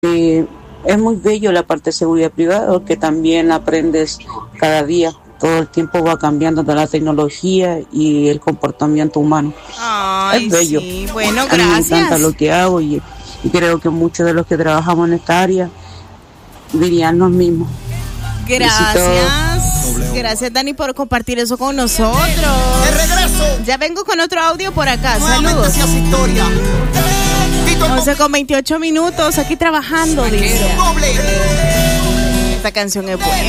Es muy bello la parte de seguridad privada, que también aprendes cada día. Todo el tiempo va cambiando de la tecnología y el comportamiento humano. Ay, es bello. Sí. Bueno, A mí me gracias. encanta lo que hago y creo que muchos de los que trabajamos en esta área dirían lo mismo. Gracias. Gracias, Dani, por compartir eso con nosotros. De regreso. Ya vengo con otro audio por acá. Nuevamente Saludos. se hace historia. 11:28 aquí trabajando, dice. Doble. Esta canción es buena.